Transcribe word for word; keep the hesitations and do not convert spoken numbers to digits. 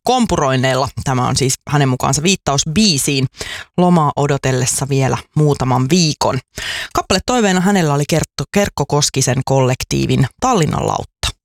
kompuroinneilla. Tämä on siis hänen mukaansa viittaus biisiin lomaa odotellessa vielä muutaman viikon. Kappale toiveena hänellä oli Kerttu, Kerkko Koskisen kollektiivin Tallinnan lautta.